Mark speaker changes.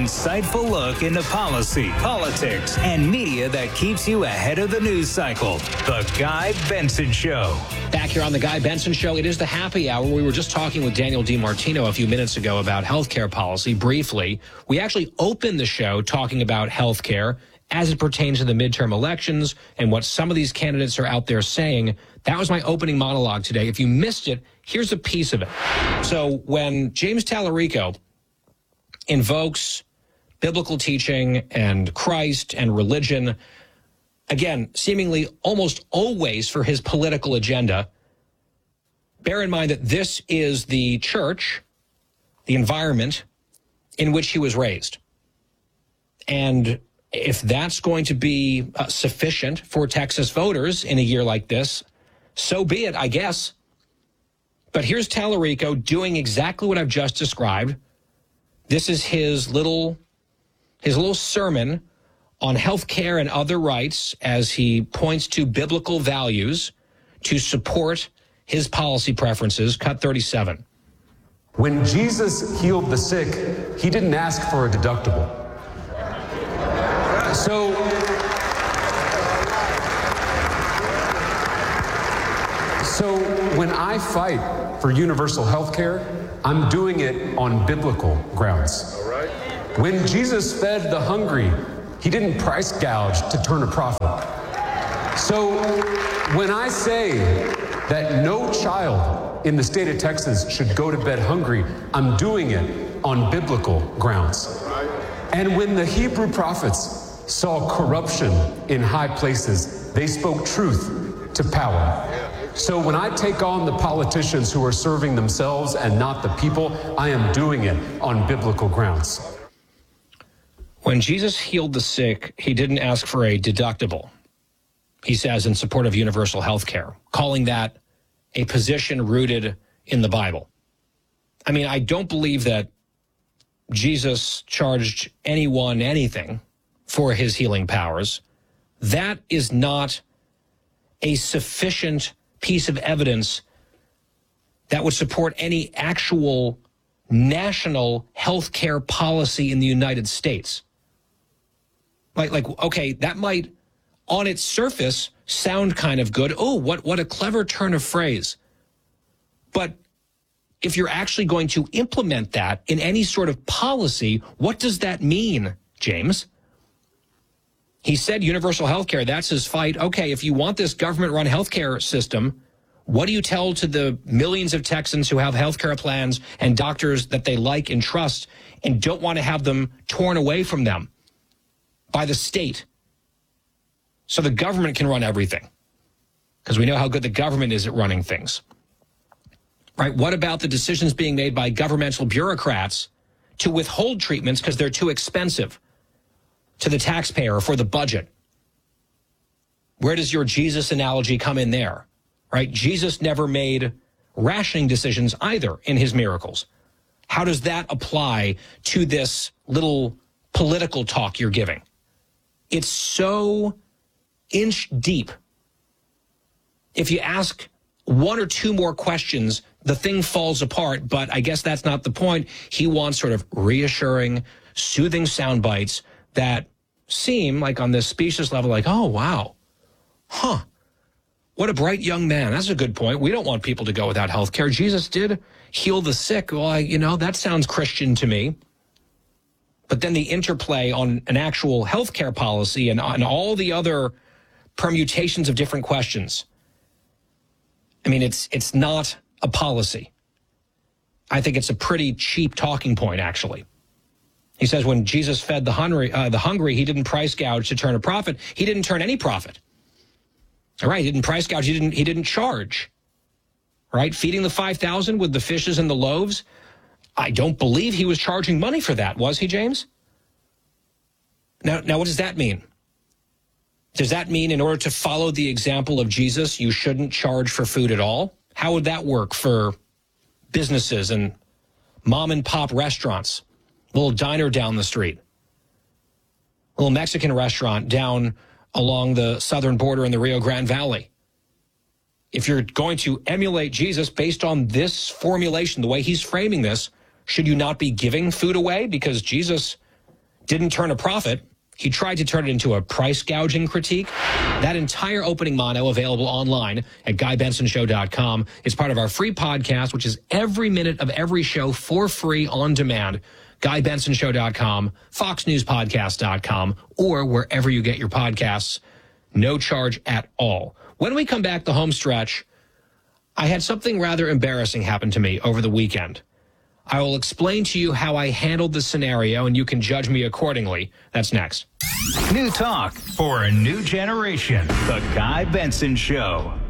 Speaker 1: insightful look into policy, politics, and media that keeps you ahead of the news cycle. The Guy Benson Show.
Speaker 2: Back here on The Guy Benson Show, it is the happy hour. We were just talking with Daniel DiMartino a few minutes ago about healthcare policy briefly. We actually opened the show talking about healthcare as it pertains to the midterm elections and what some of these candidates are out there saying. That was my opening monologue today. If you missed it, here's a piece of it. So when James Tallarico invokes biblical teaching and Christ and religion, again, seemingly almost always for his political agenda, bear in mind that this is the church, the environment in which he was raised. And if that's going to be sufficient for Texas voters in a year like this, so be it, I guess. But here's Tallarico doing exactly what I've just described. This is his little sermon on health care and other rights as he points to biblical values to support his policy preferences. Cut 37.
Speaker 3: When Jesus healed the sick, he didn't ask for a deductible. So when I fight for universal health care, I'm doing it on biblical grounds. All right. When Jesus fed the hungry, he didn't price gouge to turn a profit. So when I say that no child in the state of Texas should go to bed hungry, I'm doing it on biblical grounds. And when the Hebrew prophets saw corruption in high places, they spoke truth to power. So when I take on the politicians who are serving themselves and not the people, I am doing it on biblical grounds.
Speaker 2: When Jesus healed the sick, he didn't ask for a deductible, he says, in support of universal health care, calling that a position rooted in the Bible. I mean, I don't believe that Jesus charged anyone anything for his healing powers. That is not a sufficient piece of evidence that would support any actual national health care policy in the United States. Okay, that might, on its surface, sound kind of good. Oh, what a clever turn of phrase. But if you're actually going to implement that in any sort of policy, what does that mean, James? He said universal health care, that's his fight. Okay, if you want this government-run health care system, what do you tell to the millions of Texans who have health care plans and doctors that they like and trust and don't want to have them torn away from them by the state so the government can run everything? Because we know how good the government is at running things. Right? What about the decisions being made by governmental bureaucrats to withhold treatments because they're too expensive to the taxpayer or for the budget? Where does your Jesus analogy come in there? Right? Jesus never made rationing decisions either in his miracles. How does that apply to this little political talk you're giving? It's so inch deep. If you ask one or two more questions, the thing falls apart, but I guess that's not the point. He wants sort of reassuring, soothing sound bites that seem like on this specious level, like, oh, wow. Huh. What a bright young man. That's a good point. We don't want people to go without health care. Jesus did heal the sick. Well, that sounds Christian to me. But then the interplay on an actual health care policy and on all the other permutations of different questions. I mean, it's not a policy. I think it's a pretty cheap talking point, actually. He says when Jesus fed the hungry, he didn't price gouge to turn a profit. He didn't turn any profit. All right, he didn't price gouge. He didn't charge. Right? Feeding the 5,000 with the fishes and the loaves. I don't believe he was charging money for that, was he, James? Now, what does that mean? Does that mean in order to follow the example of Jesus, you shouldn't charge for food at all? How would that work for businesses and mom and pop restaurants? A little diner down the street, a little Mexican restaurant down along the southern border in the Rio Grande Valley. If you're going to emulate Jesus based on this formulation, the way he's framing this, should you not be giving food away? Because Jesus didn't turn a profit. He tried to turn it into a price gouging critique. That entire opening mono available online at GuyBensonShow.com is part of our free podcast, which is every minute of every show for free on demand. GuyBensonShow.com, FoxNewsPodcast.com, or wherever you get your podcasts. No charge at all. When we come back, the home stretch, I had something rather embarrassing happen to me over the weekend. I will explain to you how I handled the scenario, and you can judge me accordingly. That's next.
Speaker 1: New talk for a new generation. The Guy Benson Show.